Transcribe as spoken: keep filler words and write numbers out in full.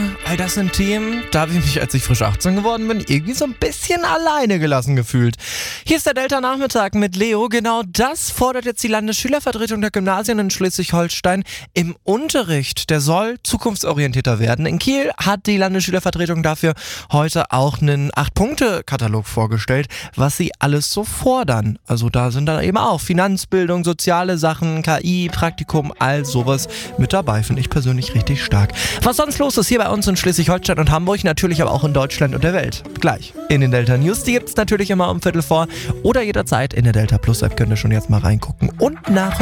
All das sind Themen, da habe ich mich, als ich frisch achtzehn geworden bin, irgendwie so ein bisschen alleine gelassen gefühlt. Hier ist der Delta-Nachmittag mit Leo. Genau das fordert jetzt die Landesschülervertretung der Gymnasien in Schleswig-Holstein im Unterricht. Der soll zukunftsorientierter werden. In Kiel hat die Landesschülervertretung dafür heute auch einen acht-Punkte-Katalog vorgestellt, was sie alles so fordern. Also da sind dann eben auch Finanzbildung, soziale Sachen, K I, Praktikum, all sowas mit dabei. Finde ich persönlich richtig stark. Was sonst los ist hier bei uns in Schleswig-Holstein und Hamburg, natürlich aber auch in Deutschland und der Welt. Gleich in den Delta News, die gibt es natürlich immer um Viertel vor oder jederzeit in der Delta Plus App, könnt ihr schon jetzt mal reingucken und nach